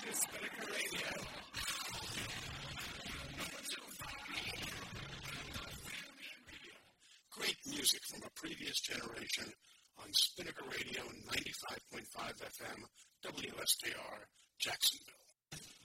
Spinnaker Radio. Great music from a previous generation on Spinnaker Radio 95.5 FM, WSKR, Jacksonville.